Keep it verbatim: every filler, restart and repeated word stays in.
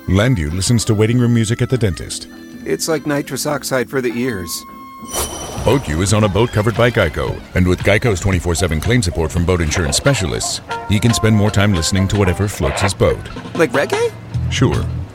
Landu listens to waiting room music at the dentist. It's like nitrous oxide for the ears. BoatU is on a boat covered by Geico, and with Geico's twenty-four seven claim support from boat insurance specialists, he can spend more time listening to whatever floats his boat. Like reggae? Sure.